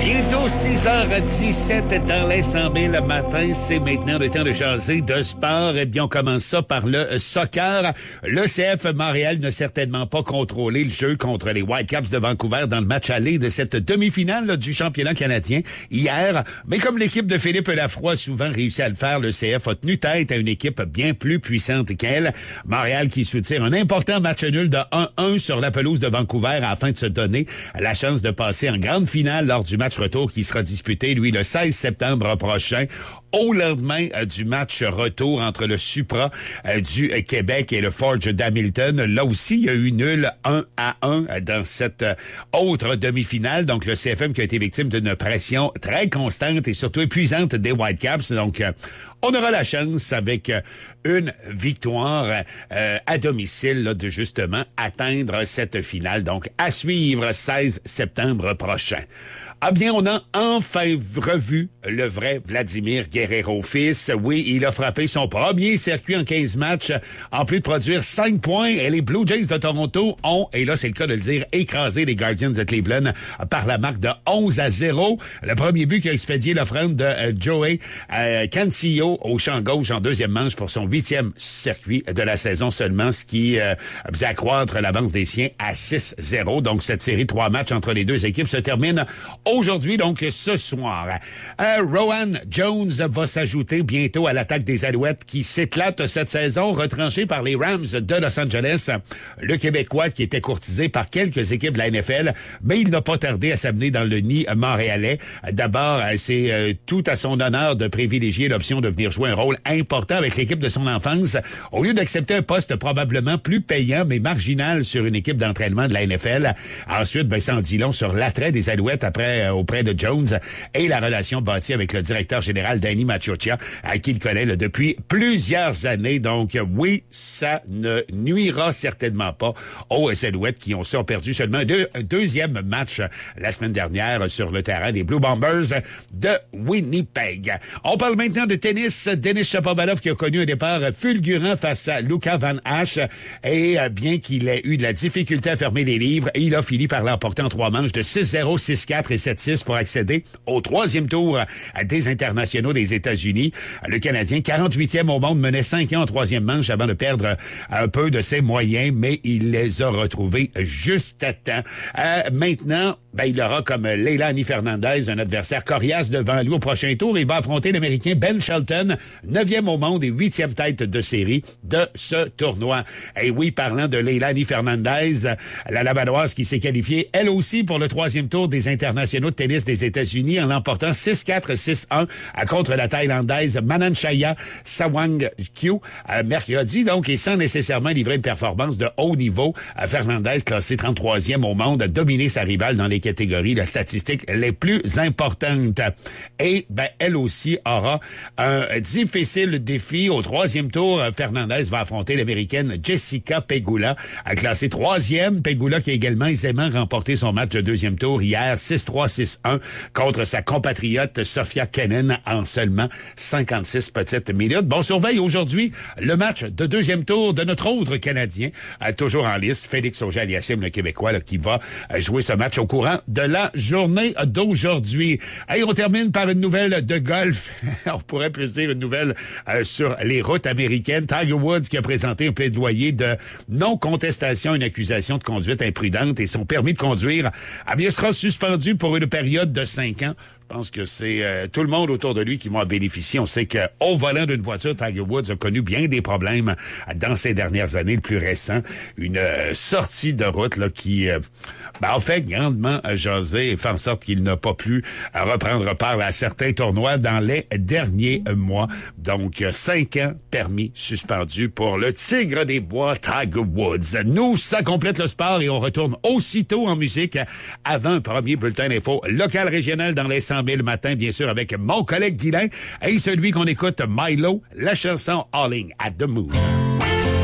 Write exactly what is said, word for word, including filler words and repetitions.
Bientôt six heures dix-sept dans les cent mille le matin. C'est maintenant le temps de jaser de sport. Eh bien, on commence ça par le soccer. Le C F Montréal n'a certainement pas contrôlé le jeu contre les Whitecaps de Vancouver dans le match aller de cette demi-finale là, du championnat canadien hier. Mais comme l'équipe de Philippe Lafroy a souvent réussi à le faire, le C F a tenu tête à une équipe bien plus puissante qu'elle. Montréal qui soutient un important match nul de un un sur la pelouse de Vancouver afin de se donner la chance de passer en grande finale lors du match retour qui sera disputé, lui, le seize septembre prochain, au lendemain euh, du match retour entre le Supra euh, du euh, Québec et le Forge d'Hamilton. Là aussi, il y a eu nul un à un euh, dans cette euh, autre demi-finale. Donc, le C F M qui a été victime d'une pression très constante et surtout épuisante des Whitecaps. Donc, euh, on aura la chance, avec euh, une victoire euh, à domicile, là, de justement atteindre cette finale. Donc, à suivre seize septembre prochain. Ah bien, on a enfin revu le vrai Vladimir Guerrero fils. Oui, il a frappé son premier circuit en quinze matchs, en plus de produire cinq points. Et les Blue Jays de Toronto ont, et là c'est le cas de le dire, écrasé les Guardians de Cleveland par la marque de onze à zéro. Le premier but qui a expédié l'offrande de euh, Joey euh, Cantillo au champ gauche en deuxième manche pour son huitième circuit de la saison seulement, ce qui euh, faisait accroître l'avance des siens à six zéro. Donc cette série de trois matchs entre les deux équipes se termine aujourd'hui, donc ce soir. Euh, Rowan Jones va s'ajouter bientôt à l'attaque des Alouettes qui s'éclate cette saison, retranché par les Rams de Los Angeles. Le Québécois qui était courtisé par quelques équipes de la N F L, mais il n'a pas tardé à s'amener dans le nid montréalais. D'abord, c'est euh, tout à son honneur de privilégier l'option de venir jouer un rôle important avec l'équipe de son enfance, au lieu d'accepter un poste probablement plus payant mais marginal sur une équipe d'entraînement de la N F L. Ensuite, ben, ça en dit long sur l'attrait des Alouettes après euh, auprès de Jones et la relation bâtie avec le directeur général Danny Macioccia, à qui il connaît là, depuis plusieurs années. Donc oui, ça ne nuira certainement pas aux Alouettes qui ont, ont perdu seulement deux, un deuxième match la semaine dernière sur le terrain des Blue Bombers de Winnipeg. On parle maintenant de tennis. Denis Shapovalov qui a connu un départ fulgurant face à Luca Van Hache, et bien qu'il ait eu de la difficulté à fermer les livres, il a fini par l'emporter en trois manches de six zéro, six quatre et sept six pour accéder au troisième tour des internationaux des États-Unis. Le Canadien, quarante-huitième au monde, menait cinq un en troisième manche avant de perdre un peu de ses moyens, mais il les a retrouvés juste à temps. Euh, maintenant, ben, il aura comme Leilani Fernandez un adversaire coriace devant lui au prochain tour. Il va affronter l'Américain Ben Shelton, neuvième au monde et huitième tête de série de ce tournoi. Et oui, parlant de Leilani Fernandez, la Labadoise qui s'est qualifiée, elle aussi, pour le troisième tour des internationaux de tennis des États-Unis en l'emportant six quatre, six un contre la Thaïlandaise Mananchaya Sawangkyu euh, mercredi, donc, et sans nécessairement livrer une performance de haut niveau. Euh, Fernandez, classé trente-troisième au monde, a dominé sa rivale dans les catégories de statistiques les plus importantes. Et ben, elle aussi aura un difficile défi. Au troisième tour, Fernandez va affronter l'Américaine Jessica Pegula, classée troisième. Pegula qui a également aisément remporté son match de deuxième tour hier, six trois, six un, contre sa compatriote Sofia Kenin en seulement cinquante-six petites minutes. Bon, surveille aujourd'hui le match de deuxième tour de notre autre Canadien, euh, toujours en liste, Félix Auger-Aliassime, le Québécois, là, qui va euh, jouer ce match au courant de la journée d'aujourd'hui. Et on termine par une nouvelle de golf. On pourrait plus dire une nouvelle euh, sur les routes américaines. Tiger Woods qui a présenté un plaidoyer de non-contestation, une accusation de conduite imprudente, et son permis de conduire eh bien, sera suspendu pour une période de cinq ans. Je pense que c'est euh, tout le monde autour de lui qui va en bénéficier. On sait qu'au volant d'une voiture, Tiger Woods a connu bien des problèmes dans ces dernières années. Le plus récent, une euh, sortie de route là qui euh, ben, a fait grandement jaser et fait en sorte qu'il n'a pas pu euh, reprendre part à certains tournois dans les derniers mois. Donc, euh, cinq ans permis suspendu pour le tigre des bois, Tiger Woods. Nous, ça complète le sport et on retourne aussitôt en musique avant un premier bulletin d'info local régional dans les cent mille le matin, bien sûr, avec mon collègue Guilain et celui qu'on écoute, Milo, la chanson All In at the Moon.